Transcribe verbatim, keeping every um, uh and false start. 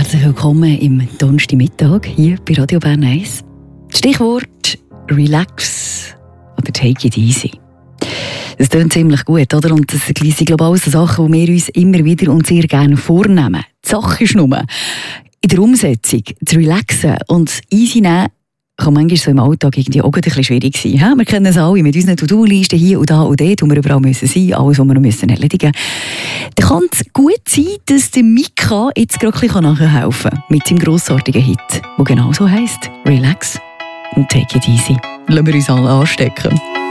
Herzlich willkommen im Donnerstagmittag hier bei Radio Bern eins. Stichwort Relax oder Take it easy. Das klingt ziemlich gut, oder? Und das sind, glaube ich, alles Sachen, die wir uns immer wieder und sehr gerne vornehmen. Die Sache ist nur, in der Umsetzung zu relaxen und easy nehmen, kann manchmal so im Alltag irgendwie auch ein bisschen schwierig sein. He? Wir kennen es alle mit unseren To-Do-Listen hier und da und dort, wo wir überall müssen sein, alles, was wir müssen erledigen müssen. Da kann es gut sein, dass der Mika jetzt gerade ein bisschen nachhelfen kann mit seinem grossartigen Hit, der genau so heisst: Relax und Take it easy. Lassen wir uns alle anstecken.